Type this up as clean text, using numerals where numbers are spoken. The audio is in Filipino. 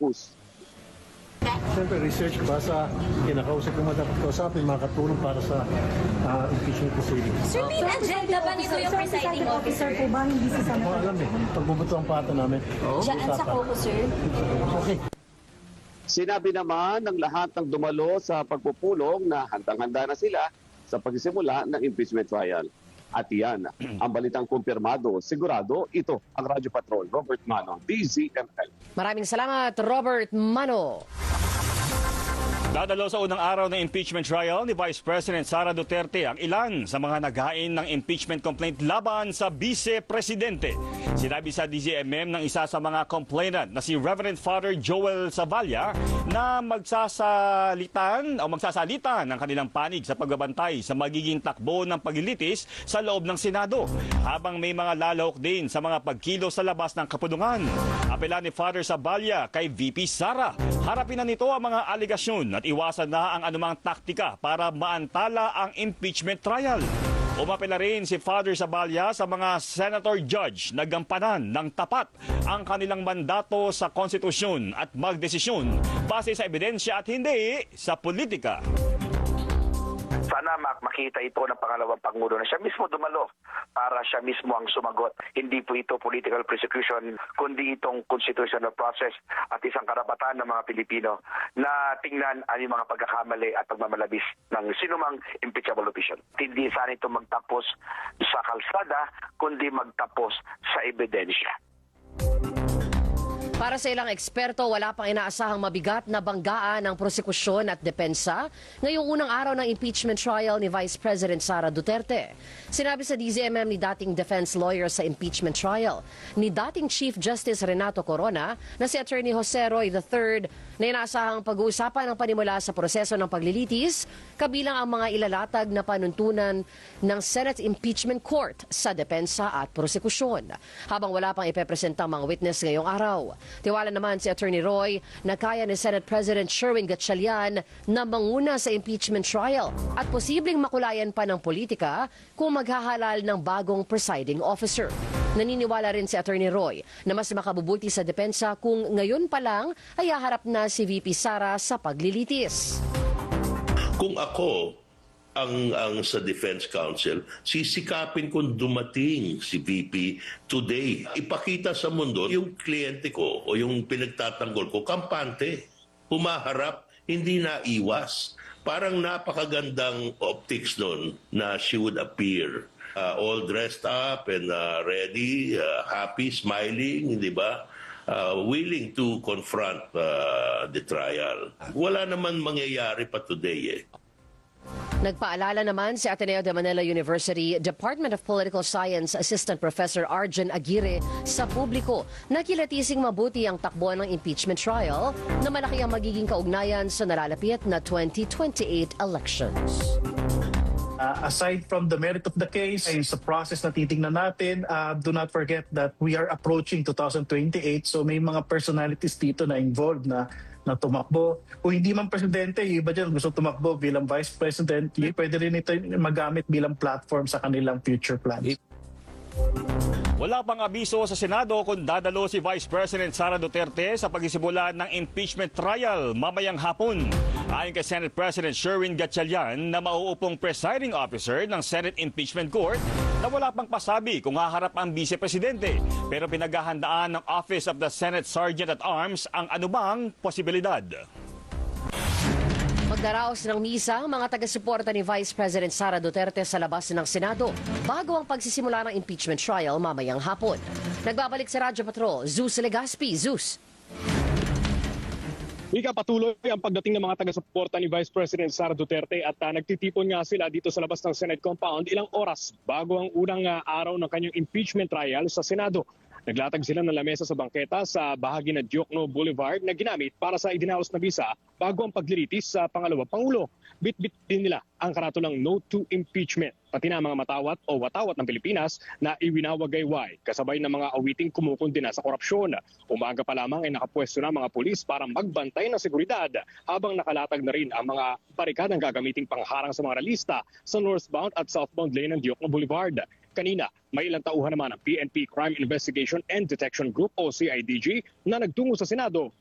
News. Siyempre, research ba sa kinakausap ko dapat kausapin, makakatulong para sa impeachment proceedings. Sir, may agenda ba nito yung presiding officer po ba? Hindi si Senator? Mga alam pagbubuto ang pata namin. Diyan sa COCO, sir. Okay. Sinabi naman ng lahat ng dumalo sa pagpupulong na handang-handa na sila sa pagsisimula ng impeachment trial. At yan, ang balitang kumpirmado, sigurado, ito ang Radyo Patrol, Robert Mano, DZML. Maraming salamat, Robert Mano. Dadalo sa unang araw ng impeachment trial ni Vice President Sara Duterte ang ilan sa mga naghain ng impeachment complaint laban sa Vice-Presidente. Sinabi sa DZMM ng isa sa mga complainant na si Reverend Father Joel Zavalla na magsasalitan ng kanilang panig sa pagbabantay sa magiging takbo ng paglilitis sa loob ng Senado, habang may mga lalahok din sa mga pagkilos sa labas ng kapulungan. Apela ni Father Zavalla kay VP Sara, harapin na nito ang mga aligasyon at iwasan na ang anumang taktika para maantala ang impeachment trial. Umapela rin si Father Zavalla sa mga senator judge na gampanan ng tapat ang kanilang mandato sa konstitusyon at magdesisyon base sa ebidensya at hindi sa politika. Sana makita ito ng pangalawang Pangulo na siya mismo dumalo para siya mismo ang sumagot. Hindi po ito political persecution, kundi itong constitutional process at isang karapatan ng mga Pilipino na tingnan ang mga pagkakamali at pagmamalabis ng sinumang impeachable official. Hindi sana ito magtapos sa kalsada, kundi magtapos sa ebidensya. Para sa ilang eksperto, wala pang inaasahang mabigat na banggaan ng prosekusyon at depensa ngayong unang araw ng impeachment trial ni Vice President Sara Duterte. Sinabi sa DZMM ni dating defense lawyer sa impeachment trial ni dating Chief Justice Renato Corona na si Attorney Jose Roy III na inaasahang pag-uusapan ng panimula sa proseso ng paglilitis, kabilang ang mga ilalatag na panuntunan ng Senate Impeachment Court sa depensa at prosekusyon. Habang wala pang ipepresentang mga witness ngayong araw, tiwala naman si Attorney Roy na kaya ni Senate President Sherwin Gatchalian na manguna sa impeachment trial at posibleng makulayan pa ng politika kung maghahalal ng bagong presiding officer. Naniniwala rin si Attorney Roy na mas makabubuti sa depensa kung ngayon pa lang ay haharap na si VP Sara sa paglilitis. Kung ako ang sa Defense Council, sisikapin kung dumating si VP today. Ipakita sa mundo yung kliyente ko o yung pinagtatanggol ko, kampante, humaharap, hindi naiwas. Parang napakagandang optics doon na she would appear all dressed up and ready, happy, smiling, di ba? Willing to confront the trial. Wala naman mangyayari pa today Nagpaalala naman si Ateneo de Manila University Department of Political Science Assistant Professor Arjen Aguirre sa publiko na kilatising mabuti ang takbo ng impeachment trial na malaki ang magiging kaugnayan sa nalalapit na 2028 elections. Aside from the merit of the case, ay sa process na titingnan natin, do not forget that we are approaching 2028, so may mga personalities dito na involved na tumakbo. Kung hindi man presidente, yung iba dyan gusto tumakbo bilang vice president, pwede rin ito magamit bilang platform sa kanilang future plans. Wala pang abiso sa Senado kung dadalo si Vice President Sara Duterte sa pagsisimula ng impeachment trial mamayang hapon. Ayon kay Senate President Sherwin Gatchalian na mauupong presiding officer ng Senate Impeachment Court na wala pang pasabi kung haharap ang Vice-Presidente, pero pinaghahandaan ng Office of the Senate Sergeant at Arms ang anumang posibilidad. Magdaraos ng misa ang mga taga-suporta ni Vice President Sara Duterte sa labas ng Senado bago ang pagsisimula ng impeachment trial mamayang hapon. Nagbabalik sa Radyo Patrol, Zeus Legaspi. Zeus. Mika, patuloy ang pagdating ng mga taga-suporta ni Vice President Sara Duterte at nagtitipon nga sila dito sa labas ng Senate compound ilang oras bago ang unang araw ng kanyang impeachment trial sa Senado. Naglatag sila ng lamesa sa bangketa sa bahagi ng Diokno Boulevard na ginamit para sa idinaos na bisa bago ang paglilitis sa pangalawang Pangulo. Bit-bit din nila ang karatulang No to Impeachment, pati na mga matawat o watawat ng Pilipinas na iwinawagayway, kasabay ng mga awiting kumukundina sa korupsyon. Umaga pa lamang ay nakapwesto na mga pulis para magbantay ng seguridad habang nakalatag na rin ang mga barikadang gagamiting pangharang sa mga ralista sa northbound at southbound lane ng Diokno Boulevard. Kanina, may ilang tauhan naman ng PNP Crime Investigation and Detection Group o CIDG na nagtungo sa Senado